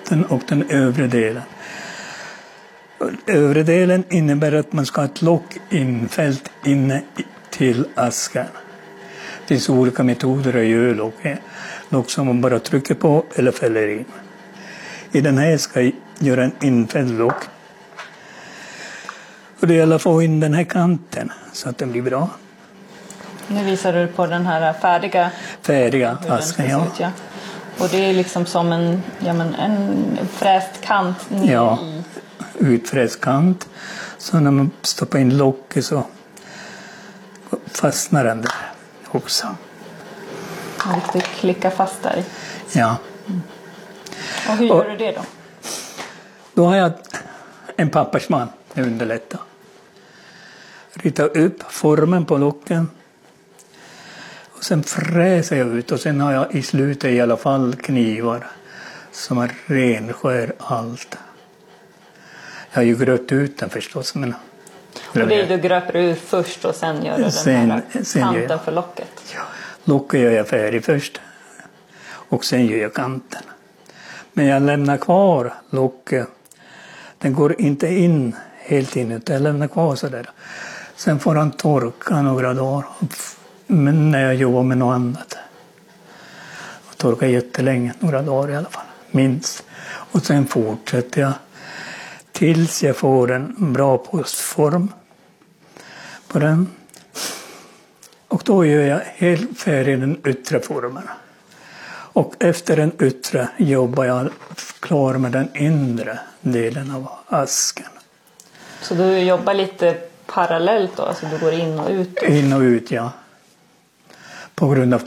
mitten och den övre delen. Övre delen innebär att man ska ha ett lock infällt inne till asken. Det finns olika metoder att göra lock. Lock som man bara trycker på eller fäller in. I den här ska jag göra en infälld lock. Och det gäller att få in den här kanten så att den blir bra. Nu visar du på den här färdiga asken, ja. Ja. Och det är liksom som en fräst kant ner ja, i. Utfräst kant. Så när man stoppar in locket så fastnar den där också. Man riktigt klicka fast där. Ja. Och hur gör du det då? Då har jag en pappersman, det underlättar. Ritar upp formen på locken. Och sen fräser jag ut och sen har jag i slutet i alla fall knivar som man renskär allt. Jag har ju gröpt ut den förstås. Men och det du gröper ut först och sen gör du den här kanten för locket? Ja, locket gör jag färdig först och sen gör jag kanten. Men jag lämnar kvar locket. Den går inte in helt in utan jag lämnar kvar sådär. Sen får han torka några dagar. Men när jag jobbar med något annat. Jag torkar jättelänge, några dagar i alla fall. Minst. Och sen fortsätter jag tills jag får en bra postform på den. Och då gör jag helt färdig den yttre formen. Och efter den yttre jobbar jag klar med den inre delen av asken. Så du jobbar lite parallellt då? Alltså du går in och ut? In och ut, ja. På grund av